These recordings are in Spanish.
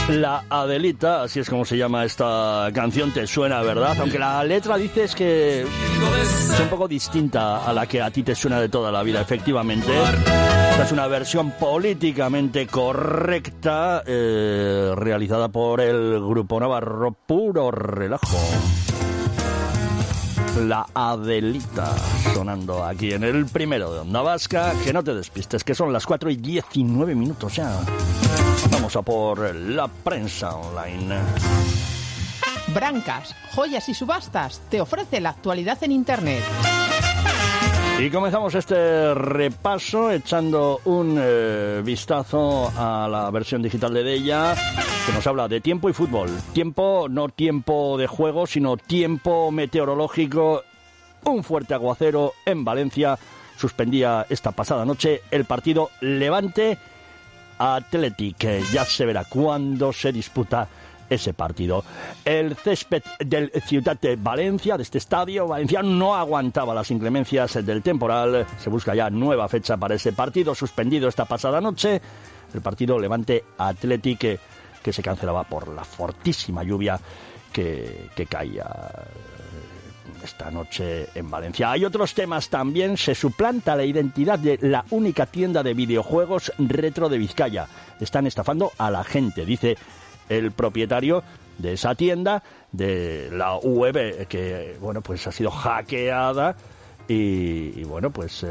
La Adelita, así es como se llama esta canción, te suena, ¿verdad? Aunque la letra dices que es un poco distinta a la que a ti te suena de toda la vida, efectivamente. Esta es una versión políticamente correcta, realizada por el grupo navarro Puro Relajo. La Adelita, sonando aquí en el primero de Onda Vasca. Que no te despistes, que son las 4:19 ya. Vamos a por la prensa online. Brancas, joyas y subastas te ofrece la actualidad en Internet. Y comenzamos este repaso echando un vistazo a la versión digital de Deia, que nos habla de tiempo y fútbol. Tiempo, no tiempo de juego, sino tiempo meteorológico. Un fuerte aguacero en Valencia suspendía esta pasada noche el partido Levante Athletic. Ya se verá cuándo se disputa ese partido. El césped del Ciutat de Valencia, de este estadio valenciano, no aguantaba las inclemencias del temporal. Se busca ya nueva fecha para ese partido, suspendido esta pasada noche. El partido Levante Athletic, que se cancelaba por la fortísima lluvia que caía esta noche en Valencia. Hay otros temas también. Se suplanta la identidad de la única tienda de videojuegos retro de Vizcaya. Están estafando a la gente, dice el propietario de esa tienda, de la web que, bueno, pues ha sido hackeada y bueno, pues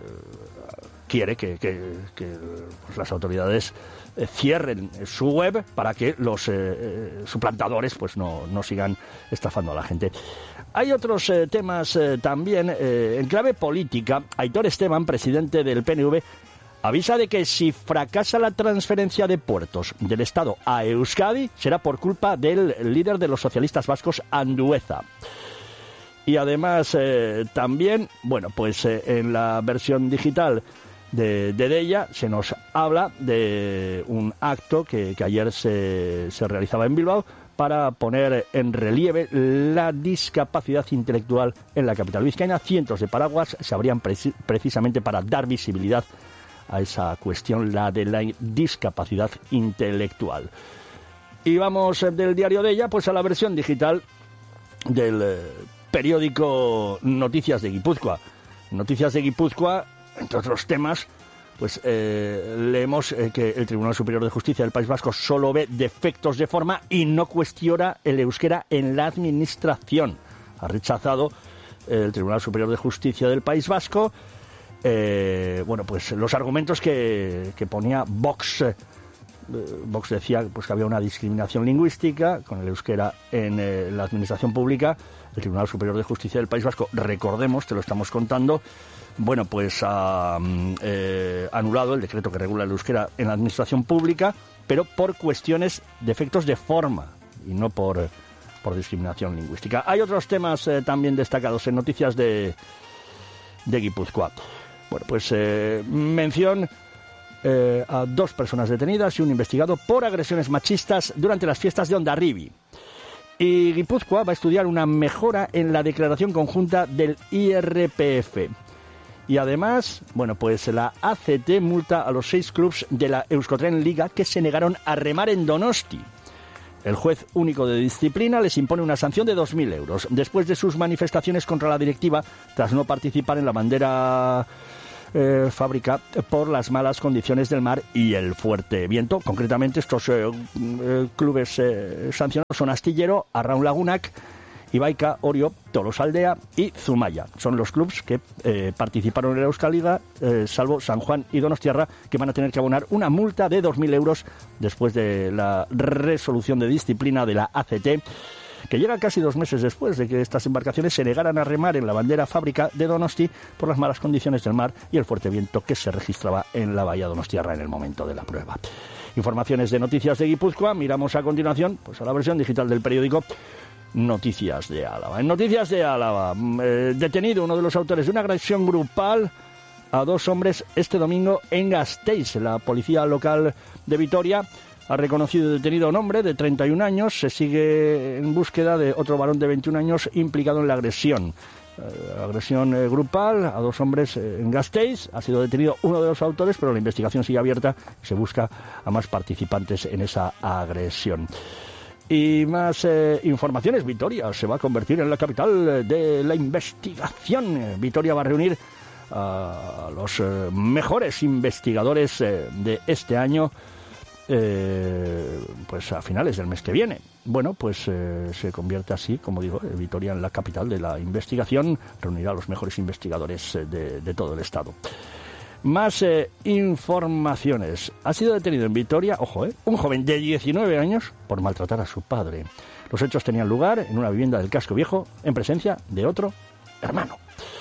quiere que pues las autoridades cierren su web para que los suplantadores pues no sigan estafando a la gente. Hay otros temas también en clave política. Aitor Esteban, presidente del PNV, avisa de que si fracasa la transferencia de puertos del Estado a Euskadi será por culpa del líder de los socialistas vascos, Andueza. Y además también, bueno, pues en la versión digital de Deia se nos habla de un acto que ayer se realizaba en Bilbao para poner en relieve la discapacidad intelectual en la capital vizcaína. Cientos de paraguas se abrían precisamente para dar visibilidad a esa cuestión, la de la discapacidad intelectual. Y vamos del diario Deia pues a la versión digital del periódico Noticias de Guipúzcoa. Noticias de Guipúzcoa, entre otros temas, pues leemos que el Tribunal Superior de Justicia del País Vasco solo ve defectos de forma y no cuestiona el euskera en la administración. Ha rechazado el Tribunal Superior de Justicia del País Vasco bueno, pues los argumentos que ponía Vox. Vox decía pues que había una discriminación lingüística con el euskera en la administración pública. El Tribunal Superior de Justicia del País Vasco, recordemos, te lo estamos contando, bueno, pues ha anulado el decreto que regula el euskera en la administración pública, pero por cuestiones de efectos de forma y no por discriminación lingüística. Hay otros temas también destacados en Noticias de Guipúzcoa. Bueno, pues mención a 2 personas detenidas y un investigado por agresiones machistas durante las fiestas de Hondarribi. Y Guipúzcoa va a estudiar una mejora en la declaración conjunta del IRPF. Y además, bueno, pues la ACT multa a los 6 clubs de la Euskotren Liga que se negaron a remar en Donosti. El juez único de disciplina les impone una sanción de 2.000 euros después de sus manifestaciones contra la directiva tras no participar en la bandera fábrica por las malas condiciones del mar y el fuerte viento. Concretamente, estos clubes sancionados son Astillero, Arraun Lagunak, Ibaica, Orio, Tolosaldea y Zumaya. Son los clubes que participaron en la Euskaliga, salvo San Juan y Donostiarra, que van a tener que abonar una multa de 2.000 euros después de la resolución de disciplina de la ACT, que llega casi 2 meses después de que estas embarcaciones se negaran a remar en la bandera fábrica de Donosti por las malas condiciones del mar y el fuerte viento que se registraba en la bahía Donostiarra en el momento de la prueba. Informaciones de Noticias de Guipúzcoa. Miramos a continuación pues a la versión digital del periódico Noticias de Álava. En Noticias de Álava, detenido uno de los autores de una agresión grupal a 2 hombres este domingo en Gasteiz. La policía local de Vitoria ha reconocido y detenido a un hombre de 31 años. Se sigue en búsqueda de otro varón de 21 años implicado en la agresión. agresión grupal a 2 hombres en Gasteiz. Ha sido detenido uno de los autores, pero la investigación sigue abierta y se busca a más participantes en esa agresión. Y más informaciones. Vitoria se va a convertir en la capital de la investigación. Vitoria va a reunir a los mejores investigadores de este año, pues a finales del mes que viene. Bueno, pues se convierte así, como digo, Vitoria en la capital de la investigación. Reunirá a los mejores investigadores de todo el estado. Más informaciones. Ha sido detenido en Vitoria, ojo, un joven de 19 años por maltratar a su padre. Los hechos tenían lugar en una vivienda del Casco Viejo en presencia de otro hermano.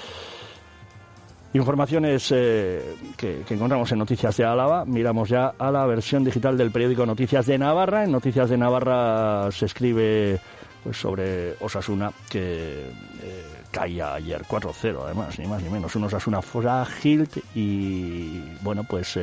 Informaciones que encontramos en Noticias de Álava. Miramos ya a la versión digital del periódico Noticias de Navarra. En Noticias de Navarra se escribe pues sobre Osasuna, que caía ayer 4-0, además, ni más ni menos. Un Osasuna frágil y, bueno, pues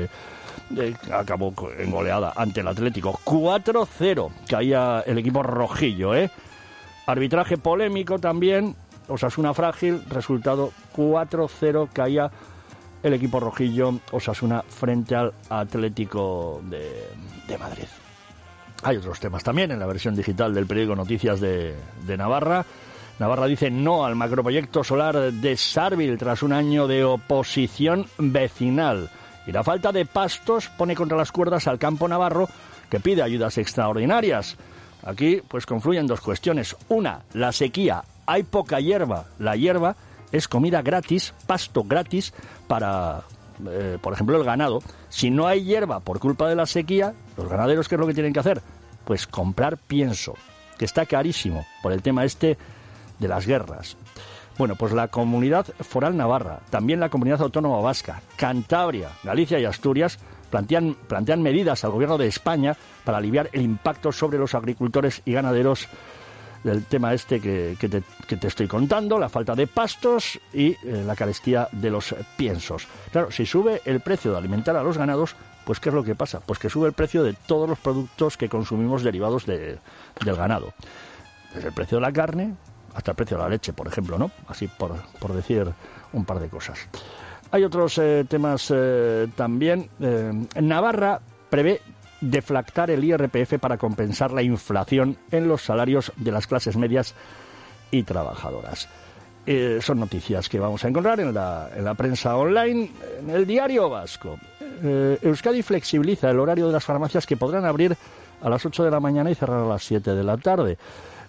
acabó en goleada ante el Atlético. 4-0 caía el equipo rojillo, Arbitraje polémico también. Osasuna frágil, resultado 4-0 caía el equipo rojillo Osasuna frente al Atlético de Madrid. Hay otros temas también en la versión digital del periódico Noticias de Navarra. Navarra dice no al macroproyecto solar de Sarbil tras un año de oposición vecinal. Y la falta de pastos pone contra las cuerdas al campo navarro, que pide ayudas extraordinarias. Aquí pues confluyen 2 cuestiones. Una, la sequía. Hay poca hierba. La hierba es comida gratis, pasto gratis para, por ejemplo, el ganado. Si no hay hierba por culpa de la sequía, los ganaderos, ¿qué es lo que tienen que hacer? Pues comprar pienso, que está carísimo por el tema de las guerras. Bueno, pues la Comunidad Foral Navarra, también la Comunidad Autónoma Vasca, Cantabria, Galicia y Asturias plantean medidas al Gobierno de España para aliviar el impacto sobre los agricultores y ganaderos del tema que te estoy contando, la falta de pastos y la carestía de los piensos. Claro, si sube el precio de alimentar a los ganados, pues ¿qué es lo que pasa? Pues que sube el precio de todos los productos que consumimos derivados del ganado. Desde el precio de la carne hasta el precio de la leche, por ejemplo, ¿no? Así por decir un par de cosas. Hay otros temas también. Navarra prevé deflactar el IRPF para compensar la inflación en los salarios de las clases medias y trabajadoras. Son noticias que vamos a encontrar en la prensa online. En el Diario Vasco, Euskadi flexibiliza el horario de las farmacias, que podrán abrir a las 8 de la mañana y cerrar a las 7 de la tarde.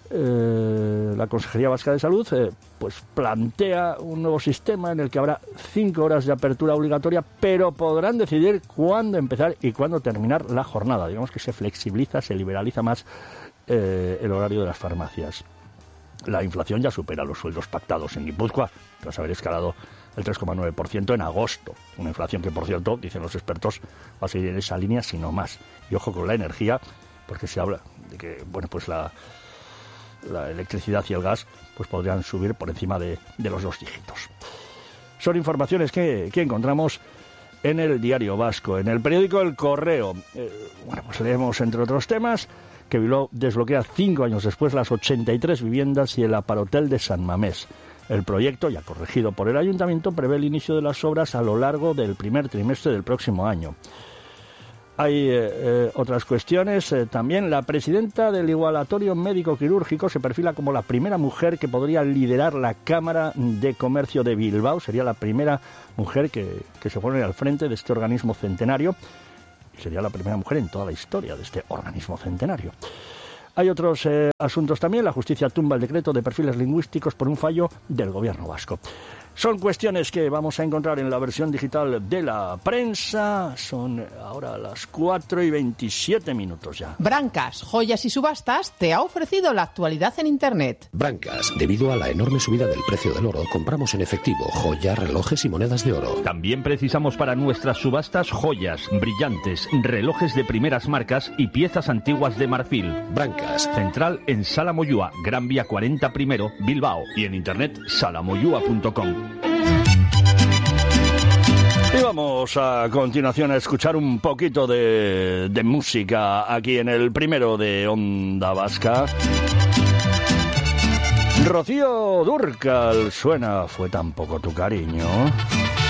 La Consejería Vasca de Salud pues plantea un nuevo sistema en el que habrá 5 horas de apertura obligatoria, pero podrán decidir cuándo empezar y cuándo terminar la jornada. Digamos que se flexibiliza, se liberaliza más el horario de las farmacias. La inflación ya supera los sueldos pactados en Guipúzcoa, tras haber escalado el 3,9% en agosto. Una inflación que, por cierto, dicen los expertos, va a seguir en esa línea, sino más. Y ojo con la energía, porque se habla de que, bueno, pues la electricidad y el gas pues podrían subir por encima de los 2 dígitos. Son informaciones que encontramos en el Diario Vasco. En el periódico El Correo, bueno, pues leemos, entre otros temas, que Bilbao desbloquea 5 años después las 83 viviendas y el aparotel de San Mamés. El proyecto, ya corregido por el Ayuntamiento, prevé el inicio de las obras a lo largo del primer trimestre del próximo año. Hay otras cuestiones también. La presidenta del Igualatorio Médico Quirúrgico se perfila como la primera mujer que podría liderar la Cámara de Comercio de Bilbao. Sería la primera mujer que se pone al frente de este organismo centenario. Y sería la primera mujer en toda la historia de este organismo centenario. Hay otros asuntos también. La justicia tumba el decreto de perfiles lingüísticos por un fallo del gobierno vasco. Son cuestiones que vamos a encontrar en la versión digital de la prensa. Son ahora las 4:27 ya. Brancas, Joyas y Subastas te ha ofrecido la actualidad en Internet. Brancas, debido a la enorme subida del precio del oro, compramos en efectivo joyas, relojes y monedas de oro. También precisamos para nuestras subastas joyas, brillantes, relojes de primeras marcas y piezas antiguas de marfil. Brancas. Central en Sala Moyúa, Gran Vía 40 primero, Bilbao. Y en internet salamoyua.com. Y vamos a continuación a escuchar un poquito de música aquí en el primero de Onda Vasca. Rocío Dúrcal suena Fue tan poco tu cariño.